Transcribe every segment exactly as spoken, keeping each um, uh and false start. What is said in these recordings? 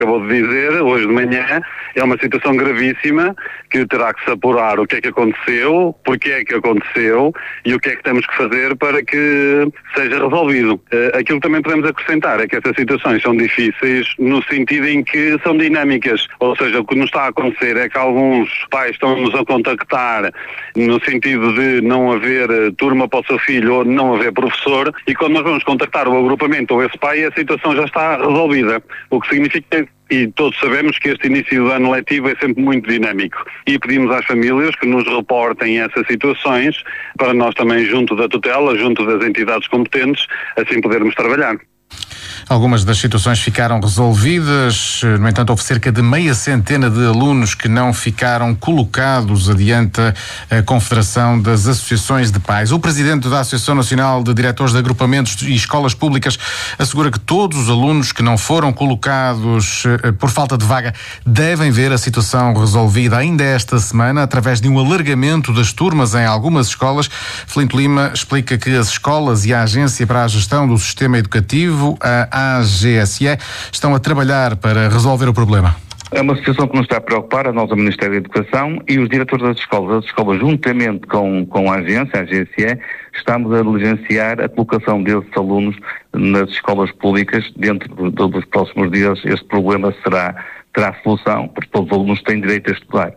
acabou de dizer, hoje de manhã, é uma situação gravíssima que terá que se apurar o que é que aconteceu, porque é que aconteceu e o que é que temos que fazer para que seja resolvido. Uh, aquilo que também podemos acrescentar é que essas situações são difíceis no sentido em que são dinâmicas, ou seja, o que nos está a acontecer é que alguns pais estão-nos a contactar no sentido de não haver turma para o seu filho ou não haver professor, e quando nós vamos contactar o agrupamento ou esse pai, a situação já está resolvida, o que significa, e todos sabemos que este início do ano letivo é sempre muito dinâmico, e pedimos às famílias que nos reportem essas situações para nós também, junto da tutela, junto das entidades competentes, assim podermos trabalhar. Algumas das situações ficaram resolvidas, no entanto houve cerca de meia centena de alunos que não ficaram colocados, adianta a Confederação das Associações de Pais. O presidente da Associação Nacional de Diretores de Agrupamentos e Escolas Públicas assegura que todos os alunos que não foram colocados por falta de vaga devem ver a situação resolvida ainda esta semana através de um alargamento das turmas em algumas escolas. Filinto Lima explica que as escolas e a Agência para a Gestão do Sistema Educativo, a A G S E, estão a trabalhar para resolver o problema. É uma situação que nos está a preocupar, a nós, o Ministério da Educação e os diretores das escolas. As escolas, juntamente com, com a agência, a A G S E, estamos a diligenciar a colocação desses alunos nas escolas públicas. Dentro do, dos próximos dias, este problema será, terá solução, porque todos os alunos têm direito a estudar.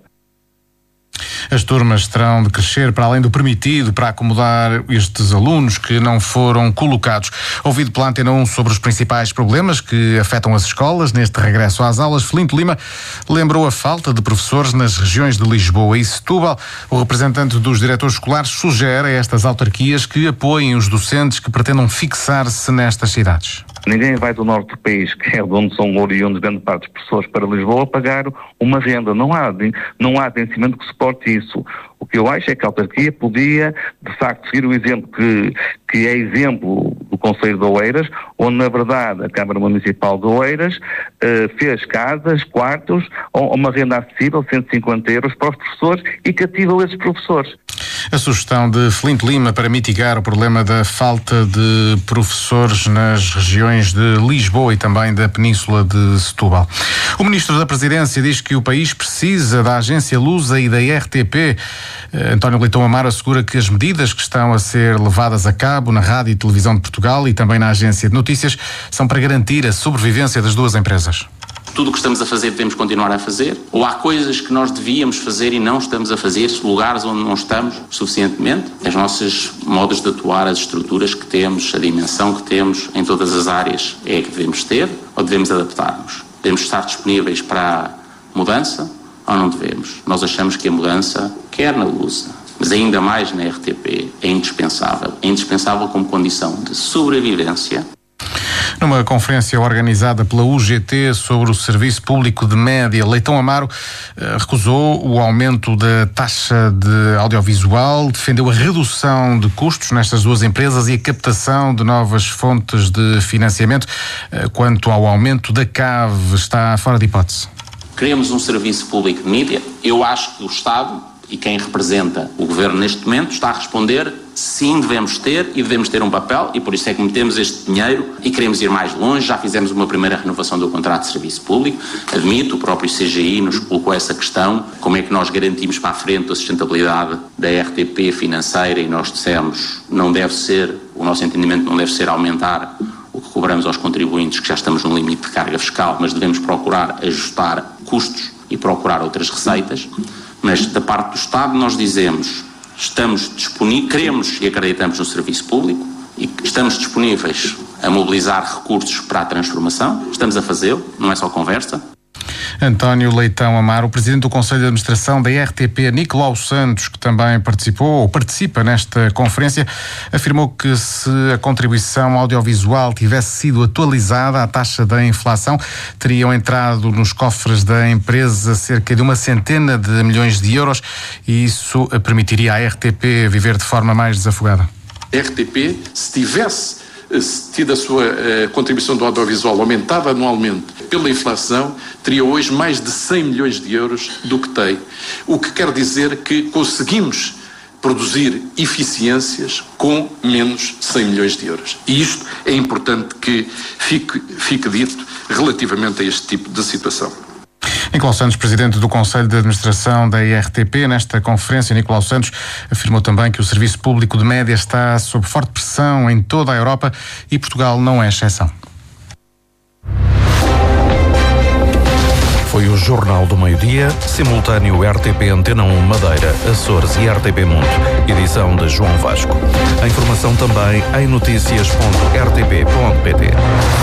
As turmas terão de crescer para além do permitido para acomodar estes alunos que não foram colocados. Ouvido pela Antena um sobre os principais problemas que afetam as escolas neste regresso às aulas, Filinto Lima lembrou a falta de professores nas regiões de Lisboa e Setúbal. O representante dos diretores escolares sugere a estas autarquias que apoiem os docentes que pretendam fixar-se nestas cidades. Ninguém vai do norte do país, que é de onde são oriundos grande parte dos professores, para Lisboa pagar uma renda. Não há, não há vencimento que suporte isso. O que eu acho é que a autarquia podia, de facto, seguir o exemplo que, que é exemplo do Conselho de Oeiras, onde, na verdade, a Câmara Municipal de Oeiras eh, fez casas, quartos, ou uma renda acessível, cento e cinquenta euros, para os professores e cativou esses professores. A sugestão de Filinto Lima para mitigar o problema da falta de professores nas regiões de Lisboa e também da Península de Setúbal. O Ministro da Presidência diz que o país precisa da Agência Lusa e da R T P. António Leitão Amaro assegura que as medidas que estão a ser levadas a cabo na Rádio e Televisão de Portugal e também na Agência de Notícias são para garantir a sobrevivência das duas empresas. Tudo o que estamos a fazer devemos continuar a fazer? Ou há coisas que nós devíamos fazer e não estamos a fazer, lugares onde não estamos suficientemente? As nossas modos de atuar, as estruturas que temos, a dimensão que temos em todas as áreas é a que devemos ter ou devemos adaptar-nos? Devemos estar disponíveis para a mudança ou não devemos? Nós achamos que a mudança, quer na Lusa, mas ainda mais na R T P, é indispensável. É indispensável como condição de sobrevivência. Numa conferência organizada pela U G T sobre o Serviço Público de Média, Leitão Amaro eh, recusou o aumento da taxa de audiovisual, defendeu a redução de custos nestas duas empresas e a captação de novas fontes de financiamento. Eh, quanto ao aumento da C A V, está fora de hipótese. Queremos um serviço público de mídia. Eu acho que o Estado e quem representa o Governo neste momento está a responder sim, devemos ter e devemos ter um papel e por isso é que metemos este dinheiro e queremos ir mais longe. Já fizemos uma primeira renovação do contrato de serviço público. Admito, o próprio C G I nos colocou essa questão, como é que nós garantimos para a frente a sustentabilidade da R T P financeira, e nós dissemos, não deve ser, o nosso entendimento não deve ser aumentar o que cobramos aos contribuintes, que já estamos no limite de carga fiscal, mas devemos procurar ajustar custos e procurar outras receitas. Mas da parte do Estado nós dizemos, estamos disponíveis, queremos e acreditamos no serviço público e estamos disponíveis a mobilizar recursos para a transformação, estamos a fazê-lo, não é só conversa. António Leitão Amaro, o presidente do Conselho de Administração da R T P, Nicolau Santos, que também participou ou participa nesta conferência, afirmou que se a contribuição audiovisual tivesse sido atualizada à taxa da inflação, teriam entrado nos cofres da empresa cerca de uma centena de milhões de euros e isso permitiria à R T P viver de forma mais desafogada. A R T P, se tivesse tido a sua uh, contribuição do audiovisual aumentada anualmente pela inflação, teria hoje mais de cem milhões de euros do que tem. O que quer dizer que conseguimos produzir eficiências com menos cem milhões de euros. E isto é importante que fique, fique dito, relativamente a este tipo de situação. Nicolau Santos, presidente do Conselho de Administração da R T P, nesta conferência, Nicolau Santos afirmou também que o serviço público de média está sob forte pressão em toda a Europa e Portugal não é exceção. Foi o Jornal do Meio-Dia, simultâneo R T P Antena um Madeira, Açores e R T P Mundo, edição de João Vasco. A informação também em notícias ponto r t p ponto p t.